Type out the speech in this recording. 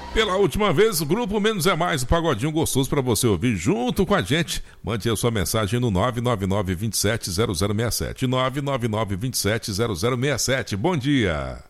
Pela última vez, o Grupo Menos é Mais, o pagodinho gostoso para você ouvir junto com a gente. Mande a sua mensagem no 999-27-0067. 999-27-0067. Bom dia.